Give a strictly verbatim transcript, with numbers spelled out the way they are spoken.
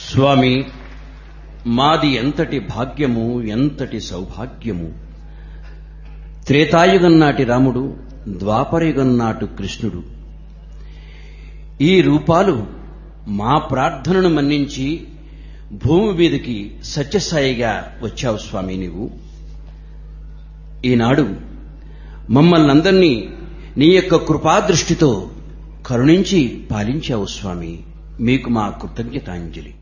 స్వామి, మాది ఎంతటి భాగ్యము, ఎంతటి సౌభాగ్యము. త్రేతాయుగం నాటి రాముడు, ద్వాపరయుగం నాటు కృష్ణుడు, ఈ రూపాలు మా ప్రార్థనను మన్నించి భూమి మీదకి సత్యసాయిగా వచ్చావు స్వామి. నీవు ఈనాడు మమ్మల్నందరినీ నీ యొక్క కృపాదృష్టితో కరుణించి పాలించావు స్వామి. మీకు మా కృతజ్ఞతాంజలి.